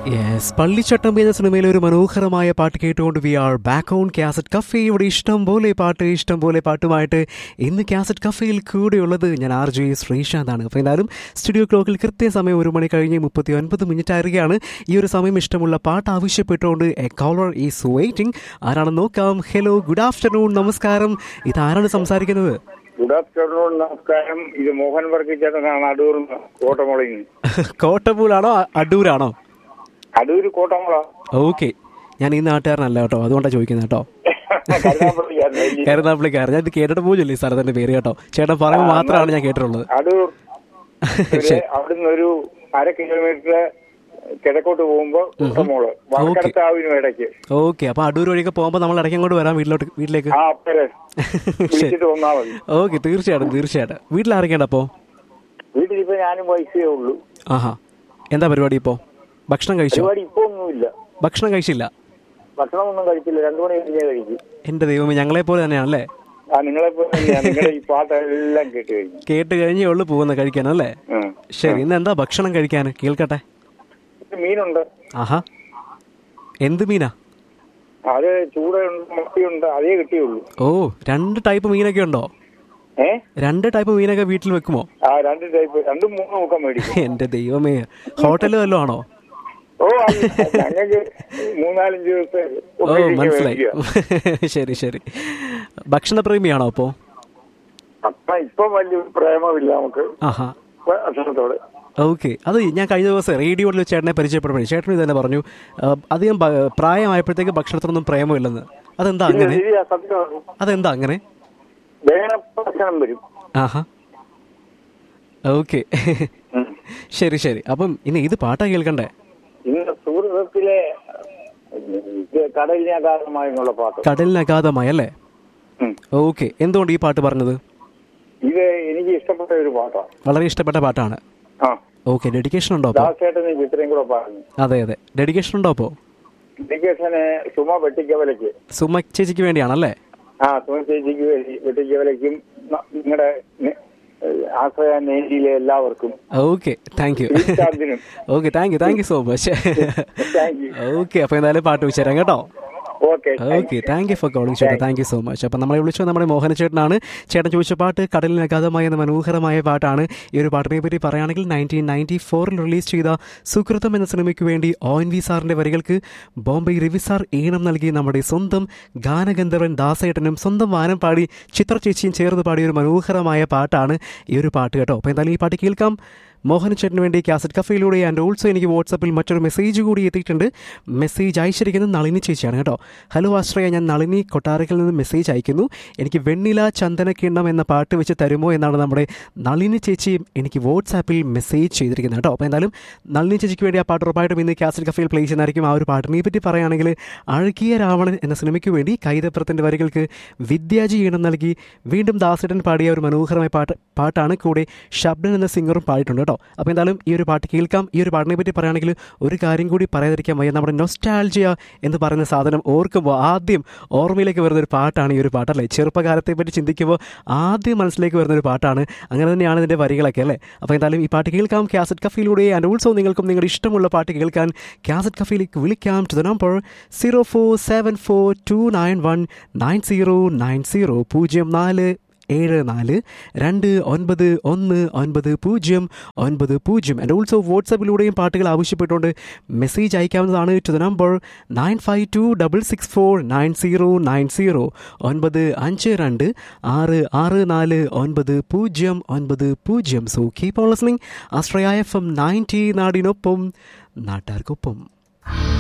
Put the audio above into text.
Yes, Pallichattambi എന്ന സിനിമയിലെ ഒരു മനോഹരമായ പാട്ട് കേട്ടുകൊണ്ട് V are back on cassette cafe. ഇവിടെ ഇഷ്ടം പോലെ പാട്ടുമായിട്ട് ഇന്ന് കാസറ്റ് കഫേയിൽ കൂടെയുള്ളത് ഞാൻ RJ ശ്രീശാന്താണ്. അപ്പോൾ എന്തായാലും സ്റ്റുഡിയോ ക്ലോക്കിൽ കൃത്യസമയം 1 മണി കഴിഞ്ഞ് 39 മിനിറ്റ് ആയിരിക്കുകയാണ്. ഈ ഒരു സമയം ഇഷ്ടമുള്ള പാട്ട് ആവശ്യപ്പെട്ടുകൊണ്ട് എ കോളർ ഈസ് വെയിറ്റിംഗ്. ആരാണെന്ന് നോക്കാം. ഹലോ, ഗുഡ് ആഫ്റ്റർനൂൺ, നമസ്കാരം. ഇതാരാണ് സംസാരിക്കുന്നത്? ഗുഡ് ആഫ്റ്റർനൂൺ, നമസ്കാരം. ഇത് മോഹൻ വർക്കിച്ചേട്ടനാണ്, അടൂർ കോട്ടമുളയിൽ. കോട്ടപ്പൂലാണോ അടൂരാണോ? അടൂര് കോട്ടമുള. ഓക്കെ, ഞാൻ ഈ നാട്ടുകാരനല്ല കേട്ടോ, അതുകൊണ്ടാണ് ചോദിക്കുന്നത് കേട്ടോ. കരുനാപ്പള്ളിക്കാരൻ. ഞാൻ ഇത് കേട്ടിട്ട് പോലും ഈ സ്ഥലത്തിന്റെ പേര് കേട്ടോ. ചേട്ടൻ പറയുമ്പോൾ മാത്രമാണ് ഞാൻ കേട്ടിട്ടുള്ളത്. അടൂർ അവിടുന്ന് ഒരു 1/2 കിലോമീറ്റർ കിഴക്കോട്ട് പോകുമ്പോ കോട്ടമുള വടക്കടത്താവിനും ഇടയ്ക്ക്. ഓക്കെ, അപ്പൊ അടൂർ വഴിയൊക്കെ പോകുമ്പോ നമ്മൾ ഇടയ്ക്ക് അങ്ങോട്ട് വരാം വീട്ടിലേക്ക്. ഓക്കെ, തീർച്ചയായിട്ടും. വീട്ടിലാരൊക്കെയുണ്ട് അപ്പോ? വീട്ടിലിപ്പോ ഞാനും വയസ്സേ ഉള്ളൂ. ആഹാ, എന്താ പരിപാടി ഇപ്പോ? ഭക്ഷണം കഴിച്ചോ? പരിപാടി ഇപ്പൊ ഒന്നുമില്ല. ഭക്ഷണം കഴിച്ചില്ല? ഭക്ഷണമൊന്നും കഴിച്ചില്ല, 2 മണി കഴിഞ്ഞേ കഴിക്കും. എന്റെ ദൈവമേ, ഞങ്ങളെ പോലെ തന്നെയാണല്ലേ? നിങ്ങളെ പോലെ തന്നെയാണ്. നിങ്ങളുടെ ഈ പാട്ടെല്ലാം കേട്ട് കഴിഞ്ഞേ ഉള്ളു പോകുന്ന കഴിക്കാനല്ലേ? ശരി, ഇന്ന് എന്താ ഭക്ഷണം കഴിക്കാൻ? കേൾക്കട്ടെ. മീനുണ്ട്. ആഹാ, എന്ത് മീനാ? അത് ചൂടുണ്ട്, മത്തിയുണ്ട്, അതേ കിട്ടിയുള്ളൂ. ഓ, 2 ടൈപ്പ് മീനൊക്കെ ഉണ്ടോ? 2 ടൈപ്പ് മീനൊക്കെ വീട്ടിൽ വെക്കുമോ? 2 ടൈപ്പ്, 2-3 മുഖം മേടിക്കും. എന്റെ ദൈവമേ, ഹോട്ടലിൽ വല്ലതും ആണോ? ഓ, ഞങ്ങൾക്ക് 3-4 ദിവസം. ഓ, മനസ്സിലായി. ശരി. ഭക്ഷണപ്രേമിയാണോ അപ്പോ? ഇപ്പൊ വലിയ പ്രേമമില്ല നമുക്ക് ഭക്ഷണത്തോട്. ഓക്കെ, അത് ഞാൻ കഴിഞ്ഞ ദിവസം റേഡിയോയിൽ ചേട്ടനെ പരിചയപ്പെടുമ്പോഴേ ചേട്ടൻ ഇത് തന്നെ പറഞ്ഞു, അധികം പ്രായമായപ്പോഴത്തേക്ക് ഭക്ഷണത്തിനൊന്നും പ്രേമമില്ലെന്ന്. അതെന്താ അങ്ങനെ? ഭക്ഷണം വരും. ആഹാ, ഓക്കെ. ശരി. അപ്പം ഇനി ഇത് പാട്ടാ കേൾക്കണ്ടേ? ഇന്ന് സൂറത്തിലെ കടലിനഗാധമായുള്ള പാട്ട്. കടലിനഗാധമായല്ലേ? ഓക്കെ, എന്തുകൊണ്ട് ഈ പാട്ട് പറഞ്ഞത്? ഇത് എനിക്ക് ഇഷ്ടപ്പെട്ട ഒരു പാട്ടാണ്. വളരെ ഇഷ്ടപ്പെട്ട പാട്ടാണ്. ഓക്കെ, ഡെഡിക്കേഷൻ ഉണ്ടോ? ഇത്രയും കൂടെ പറഞ്ഞു. അതെ, ഡെഡിക്കേഷൻ ഉണ്ടോ അപ്പോ? ഡെഡിക്കേഷന് സുമ വെട്ടിക്കവലയ്ക്ക്. സുമ ചേച്ചിക്ക് വേണ്ടിയാണല്ലേ? സുമ ചേച്ചിക്ക് വെട്ടിക്കവലയ്ക്കും നിങ്ങളുടെ ആശ്രയ നേരിയിലെ എല്ലാവർക്കും. Okay, thank you. Okay, thank you so much. Okay, അപ്പൊ എന്തായാലും പാട്ട് വെച്ചുതരാം കേട്ടോ. Okay, thank you for calling ചേട്ടാ, താങ്ക് യു സോ മച്ച്. അപ്പം നമ്മളെ വിളിച്ചത് നമ്മുടെ മോഹന ചേട്ടനാണ്. ചേട്ടൻ ചോദിച്ച പാട്ട് കടലിനഗാധമായ എന്ന മനോഹരമായ പാട്ടാണ്. ഈ ഒരു പാട്ടിനെ പറ്റി പറയുകയാണെങ്കിൽ 1994 റിലീസ് ചെയ്ത സുകൃതം എന്ന സിനിമയ്ക്ക് വേണ്ടി ONV സാറിൻ്റെ വരികൾക്ക് ബോംബെ രവി സാർ ഈണം നൽകി നമ്മുടെ സ്വന്തം ഗാനഗന്ധർവൻ ദാസേട്ടനും സ്വന്തം വാനം പാടി ചിത്ര ചേച്ചിയും ചേർന്ന് പാടിയ ഒരു മനോഹരമായ പാട്ടാണ് ഈ ഒരു പാട്ട് കേട്ടോ. അപ്പോൾ എന്തായാലും ഈ പാട്ട് കേൾക്കാം. മോഹൻ ചേട്ടന് വേണ്ടി കാസറ്റ് കഫയിലൂടെ. ആൻഡ് ഓൾസോ എനിക്ക് വാട്സപ്പിൽ മറ്റൊരു മെസ്സേജ് കൂടി എത്തിയിട്ടുണ്ട്. മെസ്സേജ് അയച്ചിരിക്കുന്നത് നളിനി ചേച്ചിയാണ് കേട്ടോ. ഹലോ ആശ്രയ, ഞാൻ നളിനി കൊട്ടാരക്കൽ നിന്ന് മെസ്സേജ് അയക്കുന്നു. എനിക്ക് വെണ്ണില ചന്ദനക്കിണ്ണം എന്ന പാട്ട് വെച്ച് തരുമോ എന്നാണ് നമ്മുടെ നളിനി ചേച്ചി എനിക്ക് വാട്സാപ്പിൽ മെസ്സേജ് ചെയ്തിരിക്കുന്നത് കേട്ടോ. അപ്പോൾ എന്തായാലും നളിനി ചേച്ചിക്ക് വേണ്ടി ആ പാട്ട് ഉറപ്പായിട്ടും ഇന്ന് കാസറ്റ് കഫയിൽ പ്ലേ ചെയ്യുന്നതായിരിക്കും. ആ ഒരു പാട്ടിനെ പറ്റി പറയുകയാണെങ്കിൽ അഴകിയ രാവണൻ എന്ന സിനിമയ്ക്ക് വേണ്ടി കൈതപ്രത്തിൻ്റെ വരികൾക്ക് വിദ്യാജി ഈണം നൽകി വീണ്ടും ദാസേട്ടൻ പാടിയ ഒരു മനോഹരമായ പാട്ടാണ്. കൂടെ ഷബ്നൻ എന്ന സിംഗറും പാടിയിട്ടുണ്ട് കേട്ടോ. അപ്പോൾ എന്തായാലും ഈ ഒരു പാട്ട് കേൾക്കാം. ഈ ഒരു പാട്ടിനെ പറ്റി പറയുകയാണെങ്കിൽ ഒരു കാര്യം കൂടി പറയാതിരിക്കാൻ വയ്യ. നമ്മുടെ നൊസ്റ്റാൾജിയ എന്ന് പറയുന്ന സാധനം ഓർക്കുമ്പോൾ ആദ്യം ഓർമ്മയിലേക്ക് വരുന്നൊരു പാട്ടാണ് ഈ ഒരു പാട്ടല്ലേ. ചെറുപ്പകാലത്തെ പറ്റി ചിന്തിക്കുമ്പോൾ ആദ്യം മനസ്സിലേക്ക് വരുന്നൊരു പാട്ടാണ്. അങ്ങനെ തന്നെയാണ് ഇതിൻ്റെ വരികളൊക്കെ അല്ലേ. അപ്പോൾ എന്തായാലും ഈ പാട്ട് കേൾക്കാം കാസറ്റ് കഫയിലൂടെ. ആൻഡ് ഓൾസോ നിങ്ങൾക്കും നിങ്ങളുടെ ഇഷ്ടമുള്ള പാട്ട് കേൾക്കാൻ കാസറ്റ് കഫയിലേക്ക് വിളിക്കാം. To the number 0474291990 0474291990. And also വാട്സാപ്പിലൂടെയും പാട്ടുകൾ ആവശ്യപ്പെട്ടുകൊണ്ട് മെസ്സേജ് അയക്കാവുന്നതാണ്. To the number 9526649090 9526649090. So keep on listening. Ashraya FM 90 നാടിനൊപ്പം നാട്ടാർക്കൊപ്പം.